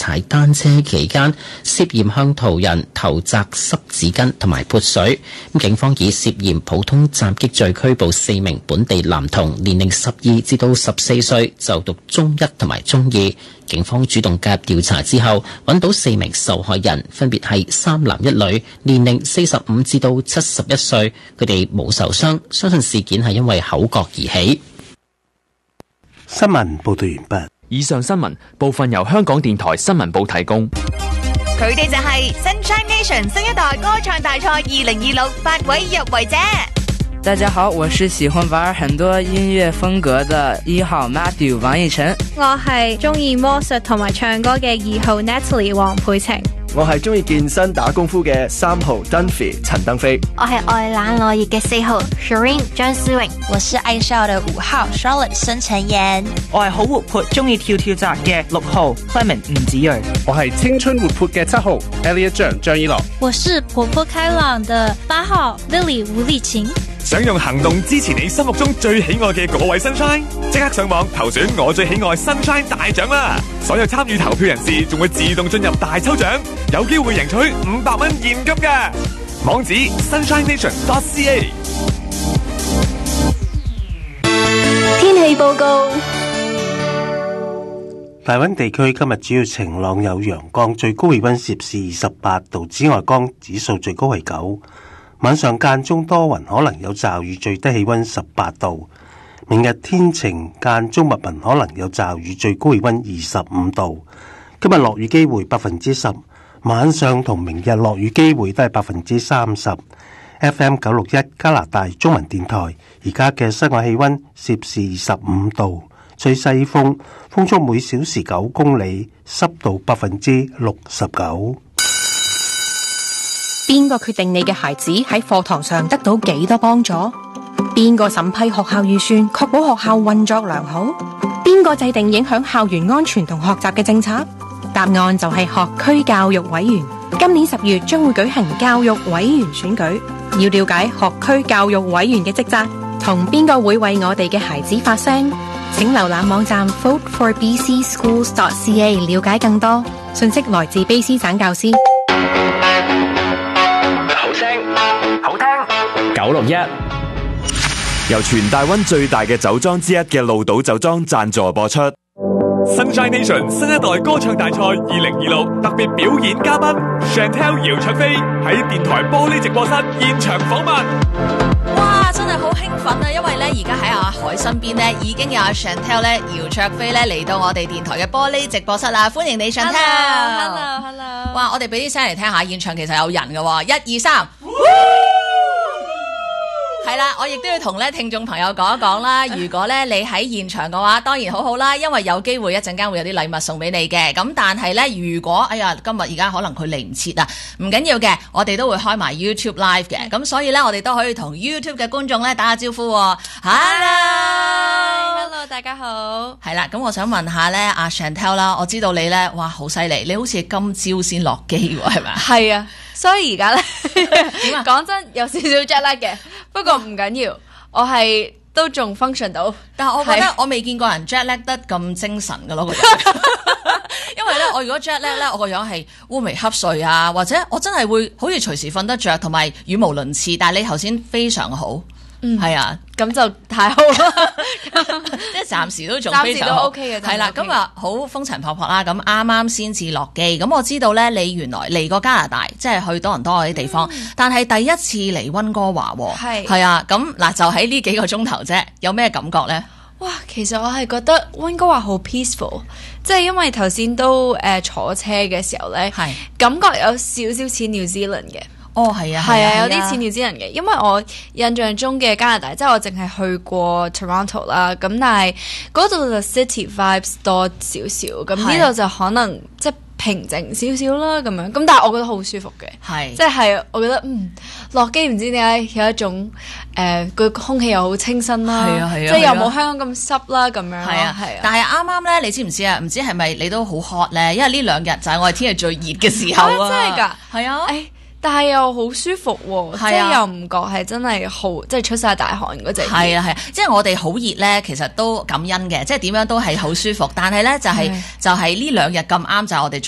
踩單車期間涉嫌向途人投擲濕紙巾同埋潑水。警方以涉嫌普通襲擊罪拘捕4名本地男童，年齡12至到14歲，就讀中一同埋中二。警方主動介入調查之後，揾到4名受害人，分別係3男1女，年齡45至到71歲，佢哋冇受傷，相信事件係因為口角而起。 新聞報道完畢。 以上新聞部分由香港電台新聞部提供。 佢哋就係 Sunshine Nation 新一代歌唱大賽2026 8位入圍者。 大家好，我是喜歡玩很多音樂風格的1號 Matthew 王奕晨。 我係中意魔術同埋唱歌嘅2號 Natalie 黃佩晴。 我係中意健身打功夫嘅3號 Dunphy 陳登飛。 我係愛冷愛熱嘅4號 Shireen 張思穎。 我是愛笑的5號 Charlotte 申陳妍。 我係好活潑中意跳跳紮嘅6號 Clement 吳子睿。 我係青春活潑嘅7號 Elliot 張依樂。 我是活潑開朗的8號 Lily 吳麗琴。 想用行動支持你心目中最喜愛嘅嗰位 Sunshine， 即刻上網投選我最喜愛 Sunshine 大獎啦！所有參與投票人士仲會自動進入大抽獎，有機會贏取500蚊現金嘅。網址 sunshinenation.ca。 天氣報告。 大溫地區今日主要晴朗有陽光，最高氣溫攝氏28度，紫外光指數最高係9。晚上間中多雲，可能有驟雨，最低氣溫18度。明日天晴間中密雲，可能有驟雨，最高氣溫25度。今日落雨機會10%，晚上同明日落雨機會都係30%。FM 961加拿大中文電台，而家嘅室外氣溫攝氏25度，吹西風，風速每小時9公里，濕度69%。 邊個決定你嘅孩子喺課堂上得到幾多幫助？邊個審批學校預算，確保學校運作良好？邊個制定影響校園安全同學習嘅政策？答案就係學區教育委員。今年10月將會舉行教育委員選舉，要了解學區教育委員嘅職責，同邊個會為我哋嘅孩子發聲？請瀏覽網站 voteforbcschools.ca 了解更多。信息來自卑詩省教師。 好聽 961由全大溫最大嘅酒莊之一嘅鹿島酒莊贊助播出。 Sunshine Nation 新一代歌唱大賽2026特別表演嘉賓 Chantel 姚焯菲喺電台玻璃直播室現場訪問。 哇，真係好興奮啊！因為咧而家喺阿海身邊咧已經有阿 Chantel 咧姚焯菲咧嚟到我哋電台嘅玻璃直播室啦，歡迎你 Chantel。Hello。哇，我哋俾啲聲嚟聽下，現場其實有人嘅喎，1、2、3。係啦，我亦都要同咧聽眾朋友講一講啦。如果咧你喺現場嘅話，當然好好啦，因為有機會一陣間會有啲禮物送俾你嘅。咁但係咧，如果今日而家可能佢嚟唔切啊，唔緊要嘅，我哋都會開埋 YouTube Live 嘅。咁所以咧，我哋都可以同 YouTube 嘅觀眾咧打下招呼。Hello， 大家好。 係啦，咁我想問下咧，阿 Chantel 啦，我知道你咧，哇，好犀利，你好似今朝先落機喎，係咪？ 係啊。所以而家咧，講真有少少 jet lag 嘅，不過唔緊要，我係都仲 function 到。 但係我覺得我未見過人 jet lag 得咁精神㗎咯，個人。因為咧，我如果 jet lag 咧，我個樣係烏眉瞌睡啊，或者我真係會好似隨時瞓得着，同埋語無倫次。但係你頭先非常好。係啊， 咁就太好啦， 即係暫時都仲非常好， 暫時都 OK 嘅， 係啦，咁啊好風塵僕僕啦，咁啱啱先至落機，咁我知道咧，你原來嚟過加拿大，即係去多倫多嗰啲地方，但係第一次嚟溫哥華，係啊，咁嗱就喺呢幾個鐘頭啫，有咩感覺咧？ 哇，其實我係覺得溫哥華好 peaceful， 即係因為頭先都坐車嘅時候咧，感覺有少少似 New Zealand 嘅。 哦，係啊， 係啊，有啲似 New Zealand嘅，因為我印象中嘅加拿大，即係我淨係去過 Toronto 啦，咁但係嗰度就 city vibes 多少少，咁呢度就可能即係平靜少少啦，咁樣，咁但係我覺得好舒服嘅，係，即係我覺得落機唔知點解有一種個空氣又好清新啦，係啊，即係又冇香港咁濕啦，咁樣，係啊，係啊， 但係啱啱咧，你知唔知啊？唔知係咪你都好 hot 咧？因為呢2日就係我哋天氣最熱嘅時候啊， 真係㗎， 係啊。 但係又好舒服喎，即係又唔覺係真係好，即係出晒大汗嗰隻。 係啊係啊，即係我哋好熱咧，其實都感恩嘅，即係點樣都係好舒服。但係咧就係呢2日咁啱就係我哋